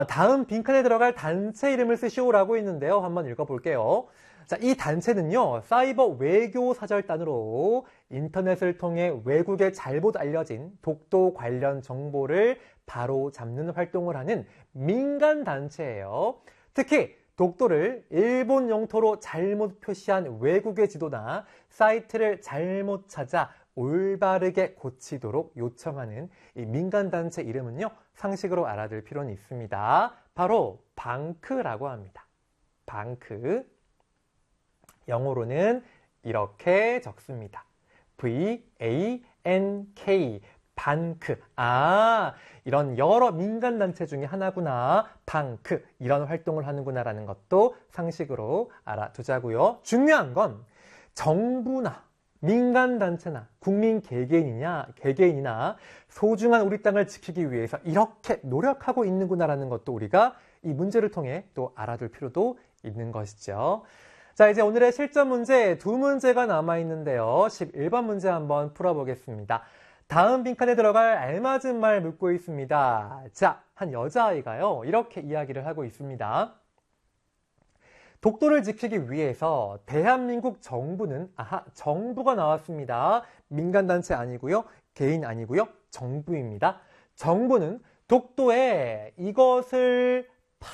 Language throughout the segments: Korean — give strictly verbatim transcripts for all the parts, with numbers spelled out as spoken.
다음 빈칸에 들어갈 단체 이름을 쓰시오라고 있는데요. 한번 읽어볼게요. 자, 이 단체는요, 사이버 외교 사절단으로 인터넷을 통해 외국에 잘못 알려진 독도 관련 정보를 바로 잡는 활동을 하는 민간 단체예요. 특히 독도를 일본 영토로 잘못 표시한 외국의 지도나 사이트를 잘못 찾아 올바르게 고치도록 요청하는 이 민간단체 이름은요, 상식으로 알아둘 필요는 있습니다. 바로 방크라고 합니다. 방크. 영어로는 이렇게 적습니다. 브이 에이 엔 케이. 방크. 아, 이런 여러 민간단체 중에 하나구나. 방크. 이런 활동을 하는구나라는 것도 상식으로 알아두자고요. 중요한 건 정부나 민간단체나 국민 개개인이냐, 개개인이나 소중한 우리 땅을 지키기 위해서 이렇게 노력하고 있는구나라는 것도 우리가 이 문제를 통해 또 알아둘 필요도 있는 것이죠. 자, 이제 오늘의 실전 문제 두 문제가 남아있는데요. 십일 번 문제 한번 풀어보겠습니다. 다음 빈칸에 들어갈 알맞은 말 묻고 있습니다. 자, 한 여자아이가요, 이렇게 이야기를 하고 있습니다. 독도를 지키기 위해서 대한민국 정부는, 아하, 정부가 나왔습니다. 민간단체 아니고요, 개인 아니고요, 정부입니다. 정부는 독도에 이것을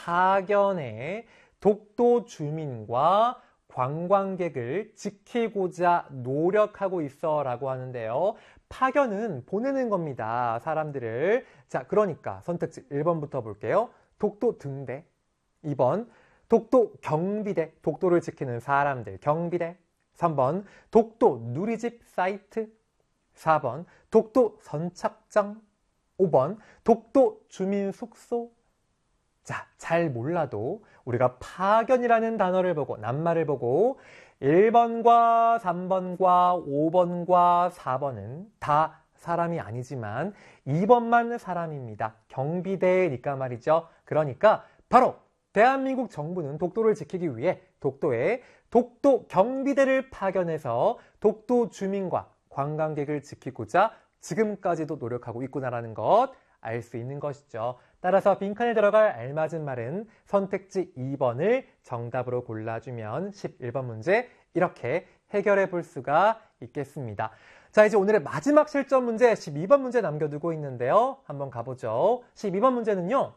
파견해 독도 주민과 관광객을 지키고자 노력하고 있어 라고 하는데요. 파견은 보내는 겁니다. 사람들을. 자, 그러니까 선택지 일 번부터 볼게요. 독도 등대. 이 번 독도 경비대. 독도를 지키는 사람들 경비대. 삼 번 독도 누리집 사이트. 사 번 독도 선착장. 오 번 독도 주민 숙소. 자, 잘 몰라도 우리가 파견이라는 단어를 보고, 낱말을 보고 일 번과 삼 번과 오 번과 사 번은 다 사람이 아니지만 이 번만 사람입니다. 경비대니까 말이죠. 그러니까 바로 대한민국 정부는 독도를 지키기 위해 독도에 독도 경비대를 파견해서 독도 주민과 관광객을 지키고자 지금까지도 노력하고 있구나라는 것 알 수 있는 것이죠. 따라서 빈칸에 들어갈 알맞은 말은 선택지 이 번을 정답으로 골라주면 십일 번 문제 이렇게 해결해 볼 수가 있겠습니다. 자, 이제 오늘의 마지막 실전 문제 십이 번 문제 남겨두고 있는데요. 한번 가보죠. 십이 번 문제는요.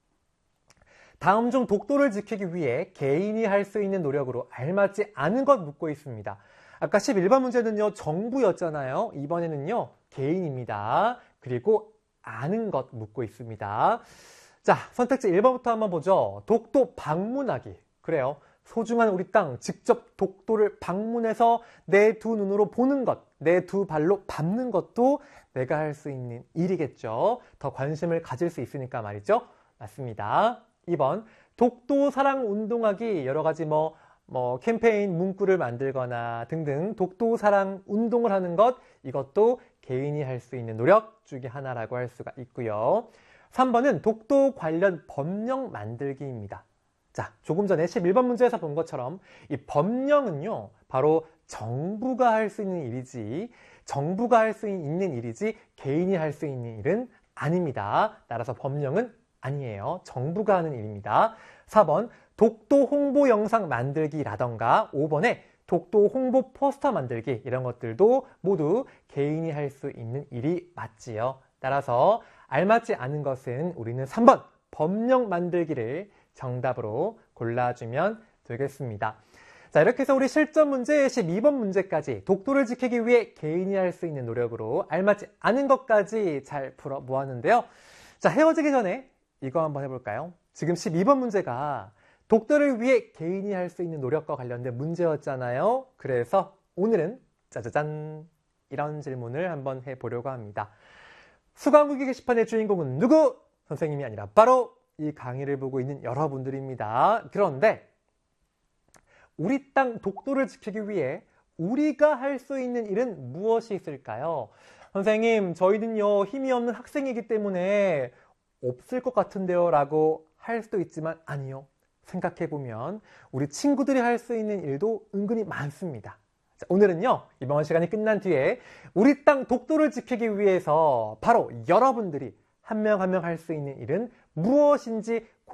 다음 중 독도를 지키기 위해 개인이 할 수 있는 노력으로 알맞지 않은 것 묻고 있습니다. 아까 십일 번 문제는요, 정부였잖아요. 이번에는요, 개인입니다. 그리고 아는 것 묻고 있습니다. 자, 선택지 일 번부터 한번 보죠. 독도 방문하기. 그래요. 소중한 우리 땅 직접 독도를 방문해서 내 두 눈으로 보는 것, 내 두 발로 밟는 것도 내가 할 수 있는 일이겠죠. 더 관심을 가질 수 있으니까 말이죠. 맞습니다. 이 번 독도 사랑 운동하기. 여러 가지 뭐, 뭐 캠페인 문구를 만들거나 등등 독도 사랑 운동을 하는 것, 이것도 개인이 할 수 있는 노력 중에 하나라고 할 수가 있고요. 삼 번은 독도 관련 법령 만들기입니다. 자, 조금 전에 십일 번 문제에서 본 것처럼 이 법령은요, 바로 정부가 할 수 있는 일이지, 정부가 할 수 있는 일이지 개인이 할 수 있는 일은 아닙니다. 따라서 법령은 아니에요. 정부가 하는 일입니다. 사 번 독도 홍보 영상 만들기라던가 오 번에 독도 홍보 포스터 만들기, 이런 것들도 모두 개인이 할 수 있는 일이 맞지요. 따라서 알맞지 않은 것은 우리는 삼 번 법령 만들기를 정답으로 골라주면 되겠습니다. 자, 이렇게 해서 우리 실전 문제 십이 번 문제까지 독도를 지키기 위해 개인이 할 수 있는 노력으로 알맞지 않은 것까지 잘 풀어 보았는데요. 자, 헤어지기 전에 이거 한번 해볼까요? 지금 십이 번 문제가 독도를 위해 개인이 할 수 있는 노력과 관련된 문제였잖아요. 그래서 오늘은 짜자잔, 이런 질문을 한번 해보려고 합니다. 수강후기 게시판의 주인공은 누구? 선생님이 아니라 바로 이 강의를 보고 있는 여러분들입니다. 그런데 우리 땅 독도를 지키기 위해 우리가 할 수 있는 일은 무엇이 있을까요? 선생님, 저희는요 힘이 없는 학생이기 때문에 없을 것 같은데요 라고 할 수도 있지만 아니요. 생각해보면 우리 친구들이 할 수 있는 일도 은근히 많습니다. 자, 오늘은요, 이번 시간이 끝난 뒤에 우리 땅 독도를 지키기 위해서 바로 여러분들이 한 명 한 명 할 수 있는 일은 무엇인지